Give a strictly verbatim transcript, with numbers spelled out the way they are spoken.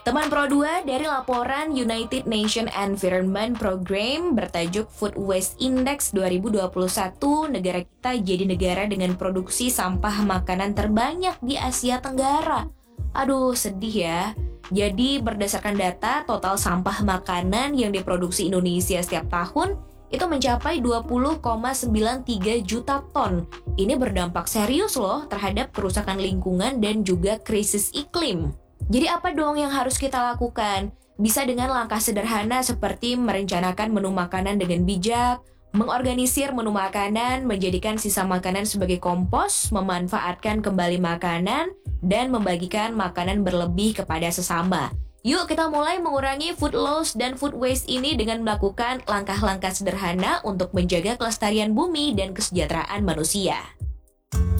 Teman Pro dua dari laporan United Nations Environment Programme bertajuk Food Waste Index dua ribu dua puluh satu, negara kita jadi negara dengan produksi sampah makanan terbanyak di Asia Tenggara. Aduh, sedih ya. Jadi berdasarkan data, total sampah makanan yang diproduksi Indonesia setiap tahun itu mencapai dua puluh koma sembilan tiga juta ton. Ini berdampak serius loh terhadap kerusakan lingkungan dan juga krisis iklim. Jadi apa dong yang harus kita lakukan? Bisa dengan langkah sederhana seperti merencanakan menu makanan dengan bijak, mengorganisir menu makanan, menjadikan sisa makanan sebagai kompos, memanfaatkan kembali makanan, dan membagikan makanan berlebih kepada sesama. Yuk kita mulai mengurangi food loss dan food waste ini dengan melakukan langkah-langkah sederhana untuk menjaga kelestarian bumi dan kesejahteraan manusia.